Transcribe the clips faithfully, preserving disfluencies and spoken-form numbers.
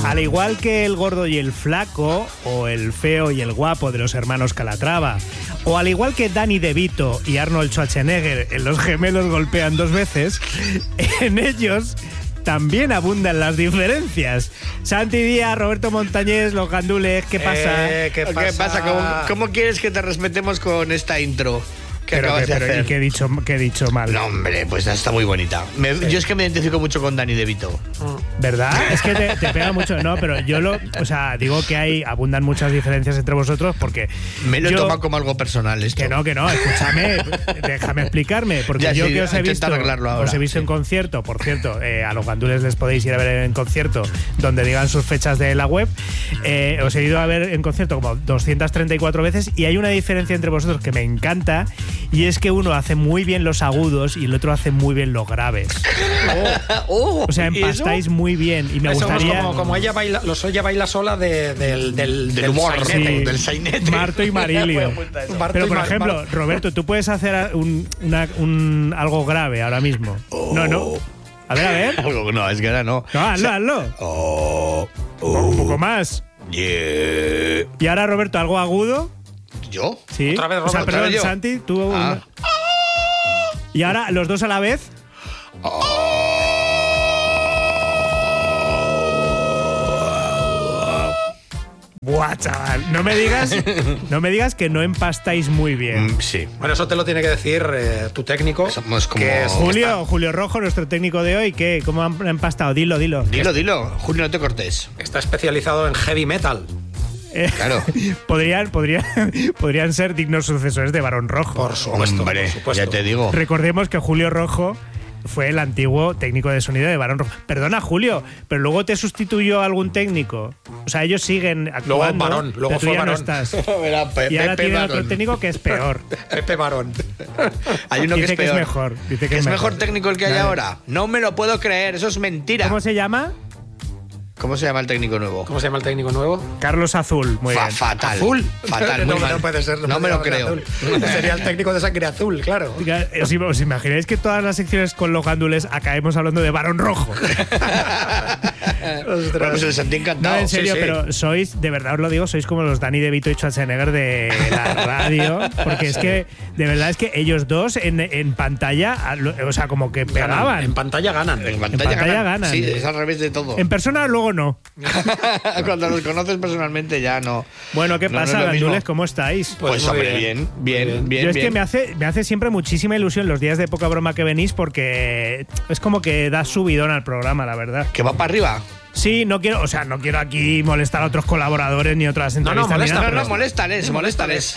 Al igual que el gordo y el flaco, o el feo y el guapo de los hermanos Calatrava, o al igual que Danny DeVito y Arnold Schwarzenegger en Los gemelos golpean dos veces, en ellos también abundan las diferencias. Santi Díaz, Roberto Montañés, Los Gandules, ¿qué pasa? Eh, ¿Qué pasa? ¿Qué pasa? ¿Cómo, ¿Cómo quieres que te respetemos con esta intro que Pero acabas que- de pero, hacer? ¿y qué he dicho, qué he dicho mal? No, hombre, pues está muy bonita. Me- Yo es que me identifico mucho con Danny DeVito. ¿Verdad? Es que te, te pega mucho. No, pero yo lo... O sea, digo que hay abundan muchas diferencias entre vosotros porque... Me lo he yo- tomado como algo personal esto. Que no, que no, escúchame, déjame explicarme, porque Ya, yo sí, que os he intenta visto, arreglarlo ahora, os he visto sí. en concierto, por cierto, eh, a los Gandules les podéis ir a ver en concierto, donde digan sus fechas de la web, eh, os he ido a ver en concierto como doscientas treinta y cuatro veces y hay una diferencia entre vosotros que me encanta y es que uno hace muy bien los agudos y el otro hace muy bien los graves. Oh, O sea, ¿y eso? empastáis muy bien y me Somos gustaría... como, como ella baila, los ella baila sola de, del, del, Del humor, sainete. Sí. del sainete. Marto y Marilio. Marto Pero y por Mar- ejemplo, Mar- Roberto, tú puedes hacer un, una- un- algo grave ahora mismo. No, no. A ver, a ver. Algo- No, es que ahora no. No, hazlo, hazlo. Oh, oh, Un poco más. yeah. Y ahora, Roberto, algo agudo. ¿Yo? Sí. Otra vez, O sea, Roberto, perdón, otra vez yo. Santi, tú. Ah. Y ahora, los dos a la vez. Buah, chaval. No me digas, no me digas que no empastáis muy bien. Mm, sí. Bueno, eso te lo tiene que decir eh, tu técnico. Somos como- que es- Julio, Julio Rojo, nuestro técnico de hoy, ¿qué? ¿Cómo han empastado? Dilo, dilo. Dilo, dilo. Julio, no te cortes. Está especializado en heavy metal. Eh, Claro. podrían, podrían, podrían ser dignos sucesores de Barón Rojo. Por supuesto, Hombre, por supuesto. ya te digo. Recordemos que Julio Rojo fue el antiguo técnico de sonido de Barón Rojo. Perdona, Julio, pero luego te sustituyó algún técnico. O sea, ellos siguen Luego actuando. Barón, luego pero tú fue ya no Barón. estás. Verá, Pe- Y ahora Pepe tiene Barón. otro técnico que es peor. Pepe Barón. Hay uno que Dice es que es peor. mejor, dice que ¿Que es es mejor mejor. técnico el que hay Vale. ahora? No me lo puedo creer, eso es mentira. ¿Cómo se llama? ¿Cómo se llama el técnico nuevo? ¿Cómo se llama el técnico nuevo? Carlos Azul. Muy Fa- bien. fatal. ¿Azul? Fatal, muy no, mal. no puede ser. No me puede lo ser creo. azul. Sería el técnico de sangre azul, claro. Diga, ¿Os, os imagináis que todas las secciones con los gandules acabemos hablando de Barón Rojo? Bueno, pues el sentí No, encantado. en serio, sí, sí. pero sois, de verdad os lo digo, sois como los Danny DeVito y Schwarzenegger de la radio, porque es que, de verdad, es que ellos dos en, en pantalla, a lo- o sea, como que Ganan. pegaban. En pantalla ganan. En pantalla, pantalla ganan. ganan. Sí, es al revés de todo. En persona luego no. Cuando los conoces personalmente ya no. Bueno, ¿qué No, no es pasa, lo mismo. gandules? ¿Cómo estáis? Pues, Pues muy hombre, bien. bien, bien, bien, bien. Yo es que me hace, me hace siempre muchísima ilusión los días de poca broma que venís porque es como que da subidón al programa, la verdad. Que va para arriba. Sí, no quiero, o sea, no quiero aquí molestar a otros colaboradores ni otras no, entrevistas. ni molesta, nada, No, no, pero- moléstales, moléstales.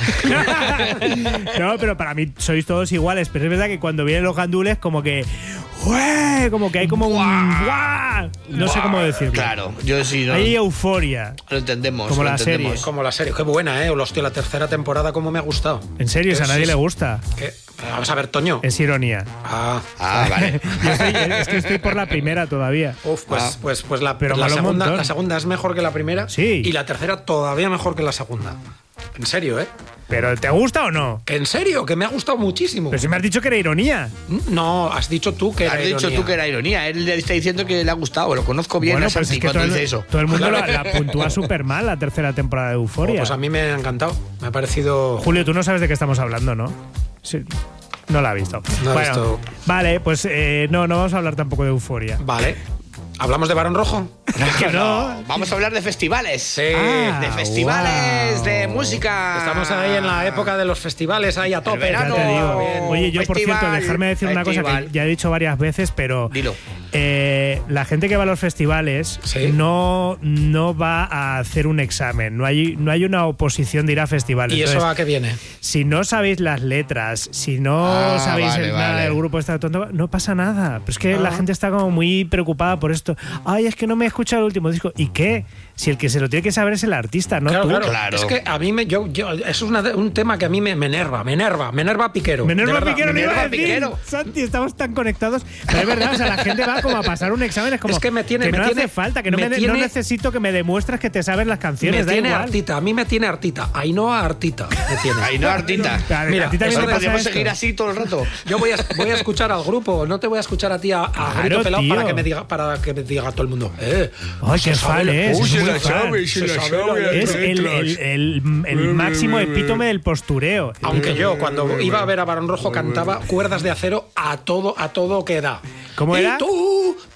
No, pero para mí sois todos iguales. Pero es verdad que cuando vienen los gandules, como que. ¡Ué! Como que hay como un. ¡Buah! No sé cómo decirlo. Claro, yo sí, no, Hay euforia. lo entendemos. Como lo la serie. entendemos. Como la serie. Qué buena, ¿eh? Hostia, la tercera temporada, cómo me ha gustado. En serio, si a Sí, nadie sí. le gusta. ¿Qué? Vamos a ver, Toño. Es ironía. Ah. Ah, vale. Yo estoy- es que estoy por la primera todavía. Uf, pues, Ah. pues, pues la, Pero la, mola un segunda, montón. la segunda es mejor que la primera. Sí. Y la tercera todavía mejor que la segunda. En serio, ¿eh? ¿Pero te gusta o no? Que en serio, que me ha gustado muchísimo. Pero si me has dicho que era ironía. No, has dicho tú que era Has dicho ironía. tú que era ironía. Él le está diciendo que le ha gustado. Lo conozco bien Bueno, a pues Santi es que cuando todo el, dice eso. todo el mundo la, la puntúa súper mal la tercera temporada de Oh, Euforia. pues a mí me ha encantado. Me ha parecido. Julio, tú no sabes de qué estamos hablando, ¿no? Sí. No la ha visto. No he bueno, visto. Vale, pues eh, no, no vamos a hablar tampoco de Euforia. Vale. ¿Hablamos de Barón Rojo? Que no. Vamos a hablar de festivales. Sí. Ah, De festivales, wow. de música. Estamos ahí en la época de los festivales, ahí a tope. verano. Ya te digo. Bien. Oye, yo por Festival, cierto, dejarme decir una cosa festival. que ya he dicho varias veces, pero Dilo. eh, la gente que va a los festivales Sí. no, no va a hacer un examen, no hay, no hay una oposición de ir a festivales. ¿Y eso Entonces, a qué viene? si no sabéis las letras, si no Ah, sabéis vale, el- nada vale. del grupo está tonto, no pasa nada. Pero es que Ah. la gente está como muy preocupada por esto. Ay, es que no me he escuchado el último disco. ¿Y qué? Si el que se lo tiene que saber es el artista, no claro, tú. claro, Claro. Es que a mí me. Yo, yo, eso es una- un tema que a mí me, me enerva, me enerva, me enerva Piquero. Menerva de verdad, Piquero, me lo iba a Menerva decir. Piquero. Santi, estamos tan conectados. Pero es verdad, o sea, la gente va como a pasar un examen. Es como Es que me tiene- que me no tiene- hace falta, que no, me me- tiene- no necesito que me demuestres que te sabes las canciones. Me da tiene igual. hartita, a mí me tiene hartita. Ainhoa hartita me tiene. Ahí no, Artita. Claro, Mira, a ti también eso te de- pasa Podríamos esto. seguir así todo el rato. Yo voy a, voy a escuchar al grupo, no te voy a escuchar a ti a, a Claro, grito pelado tío. para que me diga para que me diga todo el mundo. Eh, Ay, se qué sabe fan la- es. Uy, es se muy la fan. sabe, se Se la sabe sabe. la- Es el, el, el, el máximo epítome del postureo. Aunque yo cuando iba a ver a Barón Rojo cantaba Cuerdas de Acero a todo a todo que da. ¿Cómo Y era? tú